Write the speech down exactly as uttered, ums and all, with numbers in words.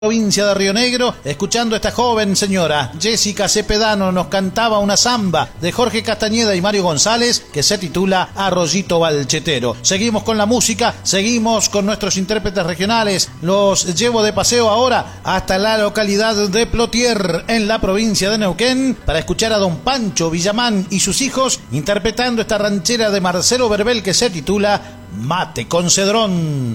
Provincia de Río Negro, escuchando a esta joven señora Jessica Cepedano. Nos cantaba una samba de Jorge Castañeda y Mario González que se titula Arroyito Balchetero. Seguimos con la música, seguimos con nuestros intérpretes regionales. Los llevo de paseo ahora hasta la localidad de Plotier, en la provincia de Neuquén, para escuchar a don Pancho Villamán y sus hijos interpretando esta ranchera de Marcelo Verbel que se titula Mate con Cedrón.